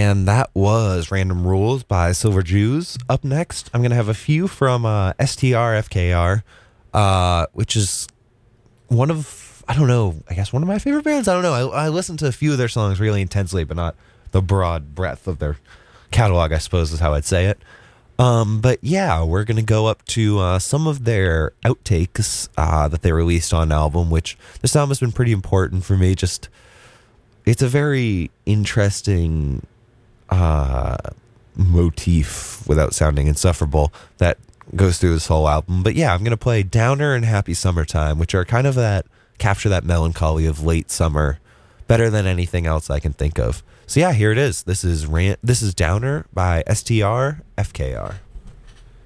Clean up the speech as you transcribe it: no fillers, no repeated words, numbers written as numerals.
And that was Random Rules by Silver Jews. Up next, I'm going to have a few from STR FKR, which is one of, I don't know, I guess one of my favorite bands. I don't know. I listened to a few of their songs really intensely, but not the broad breadth of their catalog, I suppose is how I'd say it. But yeah, we're going to go up to some of their outtakes that they released on album, which this album has been pretty important for me. Just, it's a very interesting motif without sounding insufferable that goes through this whole album. But yeah, I'm going to play Downer and Happy Summertime, which are kind of that, capture that melancholy of late summer better than anything else I can think of. So yeah, here it is. This is Downer by STR FKR.